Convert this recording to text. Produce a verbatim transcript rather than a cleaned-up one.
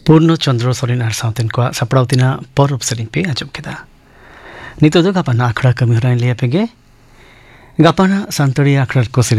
Purno Chandra Solinar Southern Qua Saprautina Por of Selling Pay Ajokeda. Nito do Gapana Akra Kamiran Leapege Gapana Santori Akra Kosili.